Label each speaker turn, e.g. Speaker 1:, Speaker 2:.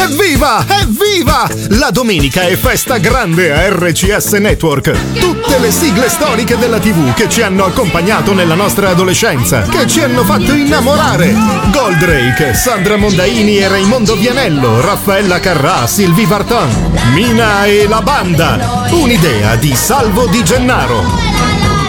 Speaker 1: Evviva! Evviva! La domenica è festa grande a RCS Network. Tutte le sigle storiche della TV che ci hanno accompagnato nella nostra adolescenza, che ci hanno fatto innamorare. Goldrake, Sandra Mondaini e Raimondo Vianello, Raffaella Carrà, Sylvie Vartan, Mina e la banda. Un'idea di Salvo Di Gennaro.